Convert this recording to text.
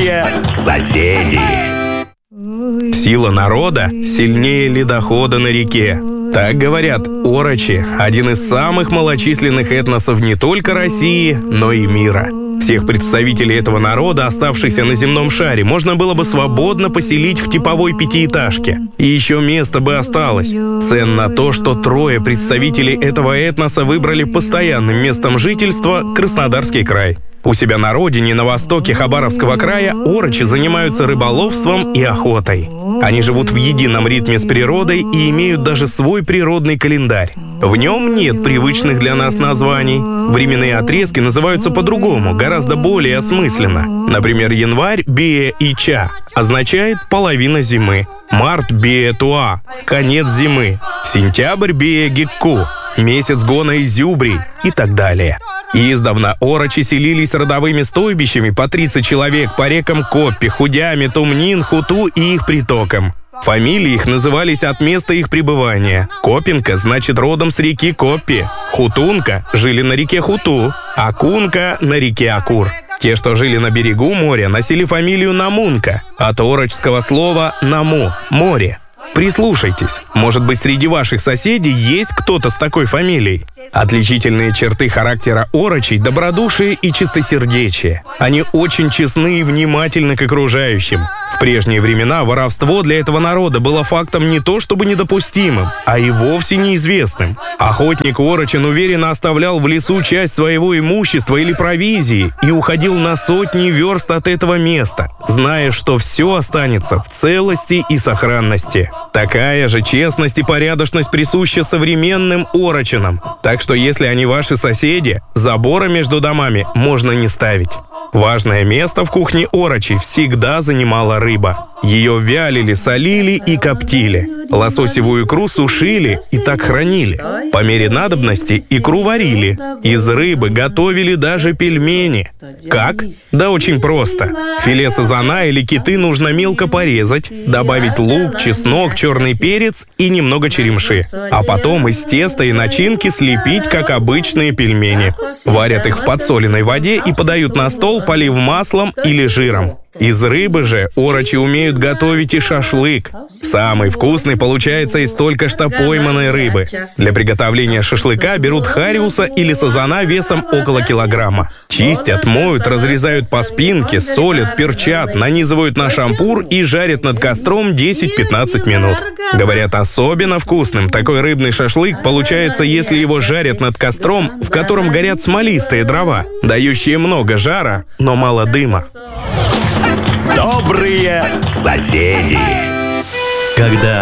Добрые соседи. Сила народа сильнее ледохода на реке. Так говорят орочи, один из самых малочисленных этносов не только России, но и мира. Всех представителей этого народа, оставшихся на земном шаре, можно было бы свободно поселить в типовой пятиэтажке. И еще место бы осталось. Ценно то, что 3 представителей этого этноса выбрали постоянным местом жительства Краснодарский край. У себя на родине, на востоке Хабаровского края, орочи занимаются рыболовством и охотой. Они живут в едином ритме с природой и имеют даже свой природный календарь. В нем нет привычных для нас названий. Временные отрезки называются по-другому, гораздо более осмысленно. Например, январь Бие-Ича означает половина зимы. Март Бие-Туа – конец зимы. Сентябрь Бие-Гекку – месяц гона изюбрий и так далее. Издавна орочи селились родовыми стойбищами по 30 человек по рекам Коппи, Худями, Тумнин, Хуту и их притокам. Фамилии их назывались от места их пребывания. Копинка значит родом с реки Коппи. Хутунка жили на реке Хуту, а Кунка на реке Акур. Те, что жили на берегу моря, носили фамилию Намунка, от орочского слова «наму» – море. Прислушайтесь, может быть, среди ваших соседей есть кто-то с такой фамилией. Отличительные черты характера орочей – добродушие и чистосердечие. Они очень честны и внимательны к окружающим. В прежние времена воровство для этого народа было фактом не то чтобы недопустимым, а и вовсе неизвестным. Охотник орочин уверенно оставлял в лесу часть своего имущества или провизии и уходил на сотни верст от этого места, зная, что все останется в целости и сохранности. Такая же честность и порядочность присуща современным орочинам. Так что если они ваши соседи, забора между домами можно не ставить. Важное место в кухне орочей всегда занимала рыба. Ее вялили, солили и коптили. Лососевую икру сушили и так хранили. По мере надобности икру варили. Из рыбы готовили даже пельмени. Как? Да очень просто. Филе сазана или киты нужно мелко порезать, добавить лук, чеснок, черный перец и немного черемши. А потом из теста и начинки слепить, как обычные пельмени. Варят их в подсоленной воде и подают на стол, полив маслом или жиром. Из рыбы же орочи умеют готовить и шашлык. Самый вкусный получается из только что пойманной рыбы. Для приготовления шашлыка берут хариуса или сазана весом около килограмма. Чистят, моют, разрезают по спинке, солят, перчат, нанизывают на шампур и жарят над костром 10-15 минут. Говорят, особенно вкусным такой рыбный шашлык получается, если его жарят над костром, в котором горят смолистые дрова, дающие много жара, но мало дыма. Добрые соседи. Когда